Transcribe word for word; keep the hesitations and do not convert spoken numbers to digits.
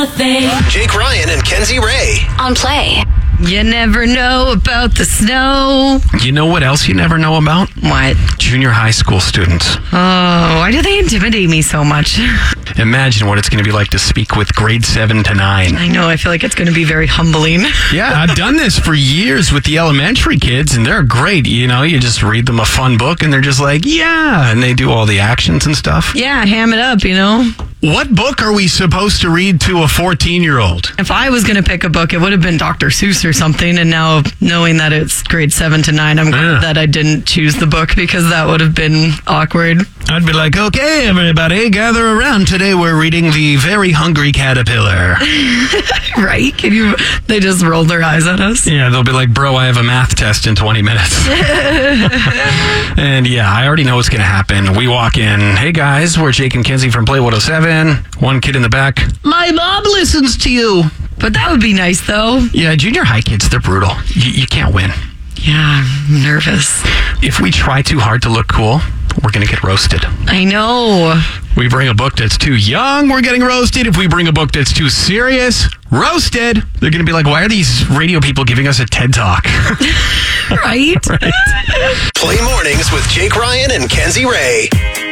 thing. Jake Ryan and Kenzie Ray On Play. You never know about the snow. You know what else you never know about? What? Junior high school students. Oh, why do they intimidate me so much? Imagine what it's going to be like to speak with grade seven to nine. I know, I feel like it's going to be very humbling. Yeah, I've done this for years with the elementary kids, and they're great. You know, you just read them a fun book, and they're just like, yeah, and they do all the actions and stuff. Yeah, ham it up, you know? What book are we supposed to read to a fourteen-year-old? If I was going to pick a book, it would have been Doctor Seuss or something, and now knowing that it's grade seven to nine, I'm glad Yeah. that I didn't choose the book because that would have been awkward. I'd be like, okay, everybody, gather around. Today we're reading The Very Hungry Caterpillar. Right? Can you? They just rolled their eyes at us. Yeah, they'll be like, bro, I have a math test in twenty minutes. And yeah, I already know what's going to happen. We walk in, hey guys, we're Jake and Kenzie from Play one oh seven. One kid in the back, my mom listens to you. But that would be nice, though. Yeah, junior high kids, they're brutal. You, you can't win. Yeah, I'm nervous. If we try too hard to look cool, we're going to get roasted. I know. We bring a book that's too young, we're getting roasted. If we bring a book that's too serious, roasted. They're going to be like, why are these radio people giving us a TED Talk? Right? Right. Play mornings with Jake Ryan and Kenzie Ray.